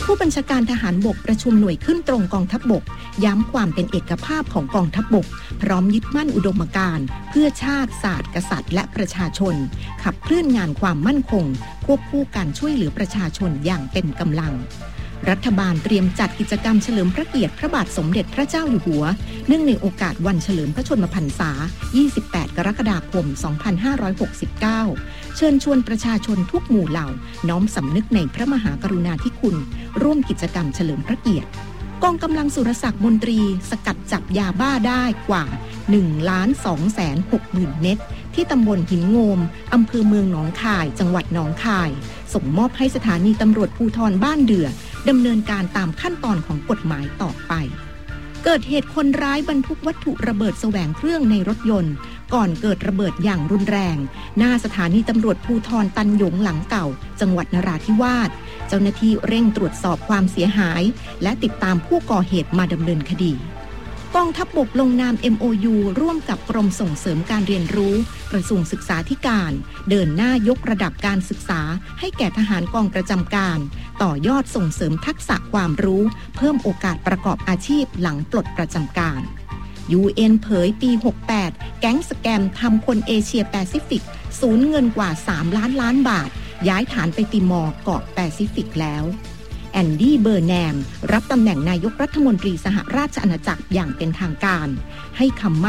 ผู้บัญชาการทหารบกประชุมหน่วยขึ้นตรงกองทัพบกย้ำความเป็นเอกภาพของกองทัพบกพร้อมยึดมั่นอุดมการณ์เพื่อชาติศาสตร์กษัตริย์และประชาชนขับเคลื่อนงานความมั่นคงควบคู่การช่วยเหลือประชาชนอย่างเต็มกำลังรัฐบาลเตรียมจัดกิจกรรมเฉลิมพระเกียรติพระบาทสมเด็จพระเจ้าอยู่หัวเนื่องในโอกาสวันเฉลิมพระชนมพรรษา 28 กรกฎาคม 2569 เชิญชวนประชาชนทุกหมู่เหล่าน้อมสำนึกในพระมหากรุณาธิคุณร่วมกิจกรรมเฉลิมพระเกียรติกองกำลังสุรศักดิ์มนตรีสกัดจับยาบ้าได้กว่า 1,260,000 เม็ดที่ตำบลหินโงมอำเภอเมืองหนองคายจังหวัดหนองคายส่งมอบให้สถานีตำรวจภูธรบ้านเดือดำเนินการตามขั้นตอนของกฎหมายต่อไปเกิดเหตุคนร้ายบรรทุกวัตถุระเบิดแสวงเครื่องในรถยนต์ก่อนเกิดระเบิดอย่างรุนแรงหน้าสถานีตำรวจภูธรตันหยงหลังเก่าจังหวัดนราธิวาสเจ้าหน้าที่เร่งตรวจสอบความเสียหายและติดตามผู้ก่อเหตุมาดำเนินคดีกองทัพบกลงนาม MOU ร่วมกับกรมส่งเสริมการเรียนรู้กระทรวงศึกษาธิการเดินหน้ายกระดับการศึกษาให้แก่ทหารกองประจำการต่อยอดส่งเสริมทักษะความรู้เพิ่มโอกาสประกอบอาชีพหลังปลดประจำการ UN เผยปี 68 แก๊งสแกมทำคนเอเชียแปซิฟิกสูญเงินกว่า 3 ล้านบาทย้ายฐานไปติมอร์เกาะแปซิฟิกแล้วแอนดี้เบอร์แนมรับตำแหน่งนายกรัฐมนตรีสหราชอาณาจักรอย่างเป็นทางการให้คำ